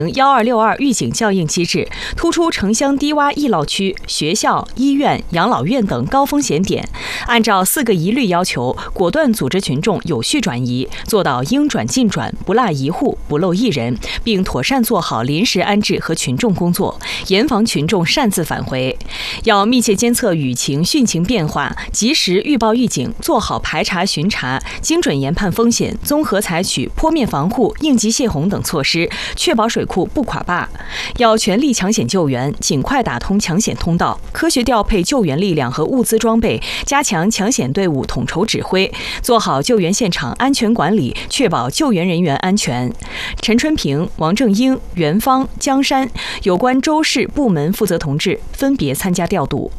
1262预警校应机制，突出城乡低洼易涝区、学校、医院、养老院等高风险点，按照4个一律要求，果断组织群众有序转移，做到应转尽转，不落一户、不漏一人，并妥善做好临时安置和群众工作，严防群众擅自返回。要密切监测雨情、汛情变化，及时预报预警，做好排查巡查，精准研判风险，综合采取坡面防护、应急泄洪等措施，确保水库不垮坝。要全力抢险救援，尽快打通抢险通道，科学调配救援力量和物资装备，加强抢险队伍统筹指挥，做好救援现场安全管理，确保救援人员安全。陈春平、王正英、袁芳、江山有关州市部门负责同志分别参加调度。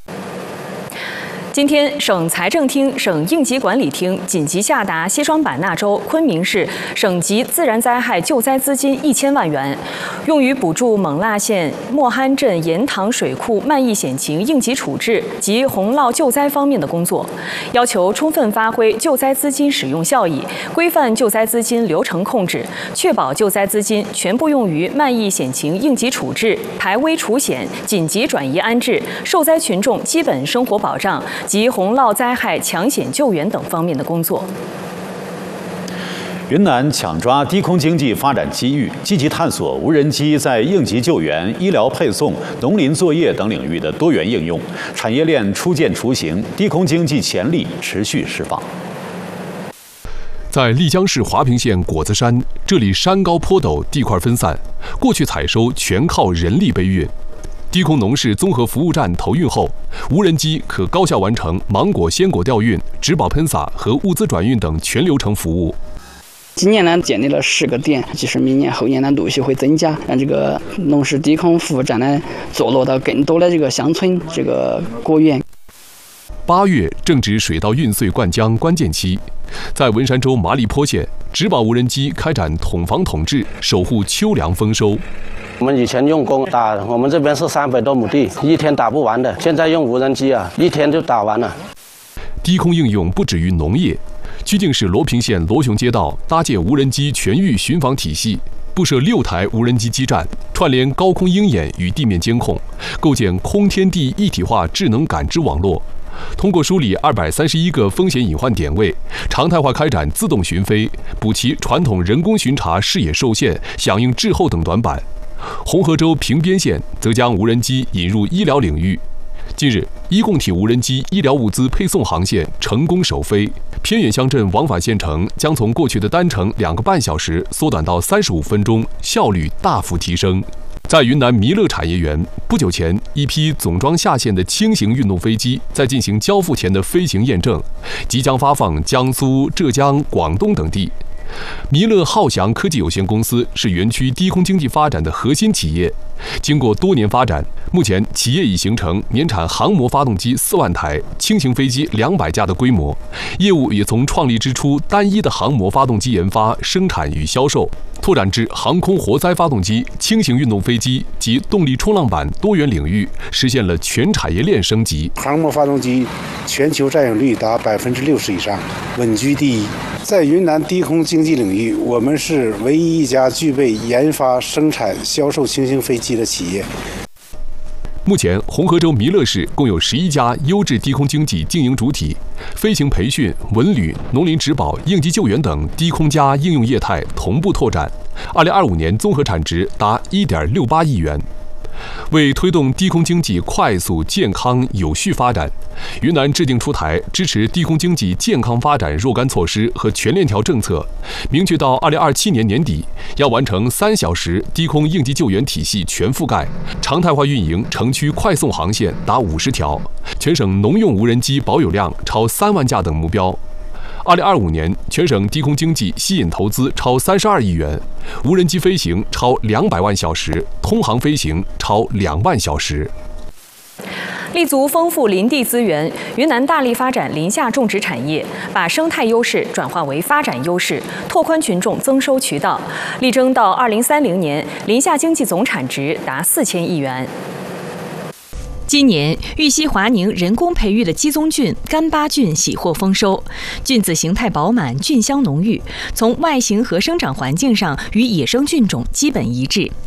今天，省财政厅、省应急管理厅紧急下达西双版纳州昆明市省级自然灾害救灾资金1000万元，用于补助勐腊县莫憨镇盐塘水库漫溢险情应急处置及洪涝救灾方面的工作，要求充分发挥救灾资金使用效益，规范救灾资金流程控制，确保救灾资金全部用于漫溢险情应急处置、排危除险、紧急转移安置、受灾群众基本生活保障及洪涝灾害抢险救援等方面的工作。 云南抢抓低空经济发展机遇，积极探索无人机在应急救援、医疗配送、农林作业等领域的多元应用，产业链初见雏形，低空经济潜力持续释放。 在丽江市华坪县果子山，这里山高坡陡，地块分散，过去采收全靠人力背运。低空农事综合服务站投运后，无人机可高效完成芒果、鲜果调运、植保喷洒和物资转运等全流程服务。 今年呢，建立了10个点，其实明年后年呢，陆续会增加，让这个农事低空服务站呢，坐落到更多的这个乡村、这个果园。 8月正值水稻运穗灌浆关键期，在文山州麻栗坡县，植保无人机开展统防统治，守护秋粮丰收。 我们以前用工打，我们这边是300多亩地，一天打不完的。现在用无人机啊，一天就打完了。 低空应用不止于农业，曲靖市罗平县罗雄街道搭建无人机全域巡防体系，布设6台无人机基站，串联高空鹰眼与地面监控，构建空天地一体化智能感知网络。通过梳理231个风险隐患点位，常态化开展自动巡飞，补齐传统人工巡查视野受限、响应滞后等短板。红河州平边县则将无人机引入医疗领域。近日，医共体无人机医疗物资配送航线成功首飞，偏远乡镇往返县城将从过去的单程2个半小时缩短到35分钟，效率大幅提升。在云南弥勒产业园，不久前，一批总装下线的轻型运动飞机在进行交付前的飞行验证，即将发放江苏、浙江、广东等地。弥勒浩翔科技有限公司是园区低空经济发展的核心企业。经过多年发展，目前企业已形成年产航模发动机4万台、轻型飞机200架的规模，业务也从创立之初单一的航模发动机研发、生产与销售，拓展至航空活塞发动机、轻型运动飞机及动力冲浪板多元领域，实现了全产业链升级。 航模发动机全球占有率达60%以上，稳居第一。在云南低空经济领域，我们是唯一一家具备研发、生产、销售轻型飞机的企业。 目前，红河州弥勒市共有11家优质低空经济经营主体，飞行培训、文旅、农林植保、应急救援等低空加应用业态同步拓展。2025年综合产值达1.68亿元。为推动低空经济快速、健康、有序发展，云南制定出台支持低空经济健康发展若干措施和全链条政策，明确到2027年年底要完成3小时低空应急救援体系全覆盖，常态化运营城区快送航线达50条，全省农用无人机保有量超3万架等目标。2025年，全省低空经济吸引投资超32亿元，无人机飞行超200万小时，通航飞行超2万小时。 立足丰富林地资源，云南大力发展林下种植产业，把生态优势转化为发展优势，拓宽群众增收渠道，力争到2030年，林下经济总产值达4000亿元。 今年，玉溪华宁人工培育的鸡枞菌干巴菌喜获丰收，菌子形态饱满，菌香浓郁，从外形和生长环境上与野生菌种基本一致。